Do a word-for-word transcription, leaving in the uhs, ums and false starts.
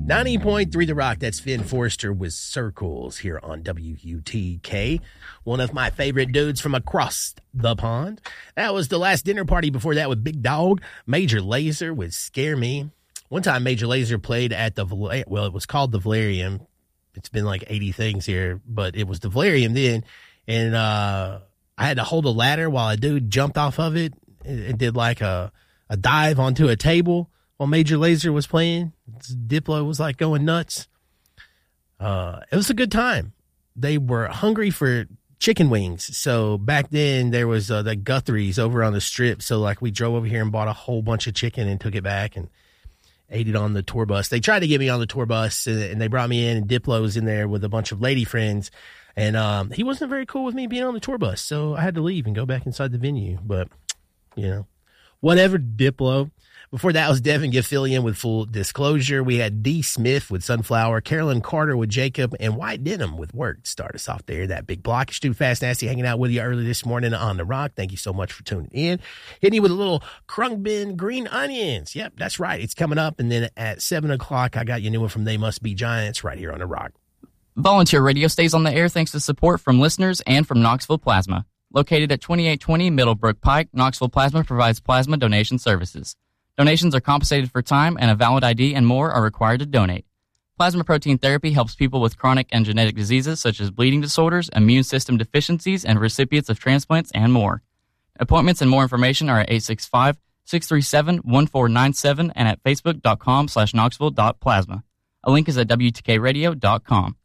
ninety point three The Rock, that's Finn Forrester with Circles here on W U T K. One of my favorite dudes from across the pond. That was the last dinner party. Before that with Big Dog. Major Lazer with Scare Me. One time Major Lazer played at the, well, it was called the Valerium. It's been like eighty things here, but it was the Valerium then. And uh, I had to hold a ladder while a dude jumped off of it and, and did like a, a dive onto a table while Major Lazer was playing. Diplo was like going nuts. Uh, it was a good time. They were hungry for chicken wings. So back then there was uh, the Guthrie's over on the strip. So like we drove over here and bought a whole bunch of chicken and took it back and ate it on the tour bus. They tried to get me on the tour bus and, and they brought me in, and Diplo was in there with a bunch of lady friends. And um, he wasn't very cool with me being on the tour bus. So I had to leave and go back inside the venue. But, you know, whatever, Diplo. Before that was Devin Gilfillian with Full Disclosure. We had D. Smith with Sunflower, Carolyn Carter with Jacob, and White Denim with Work. Start us off there. That big block. Stu Fast Nasty hanging out with you early this morning on The Rock. Thank you so much for tuning in. Hitting you with a little Krungbin Green Onions. Yep, that's right. It's coming up. And then at seven o'clock, I got your new one from They Must Be Giants right here on The Rock. Volunteer Radio stays on the air thanks to support from listeners and from Knoxville Plasma. Located at twenty-eight twenty Middlebrook Pike, Knoxville Plasma provides plasma donation services. Donations are compensated for time, and a valid I D and more are required to donate. Plasma protein therapy helps people with chronic and genetic diseases such as bleeding disorders, immune system deficiencies, and recipients of transplants and more. Appointments and more information are at eight six five, six three seven, one four nine seven and at facebook.com slash knoxville.plasma. A link is at W T K radio dot com.